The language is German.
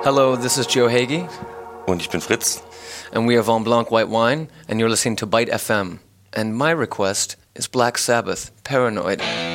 Hello, this is Joe Hagee. Und ich bin Fritz. And we are Von Blanc White Wine, and you're listening to Byte FM. And my request is Black Sabbath, Paranoid.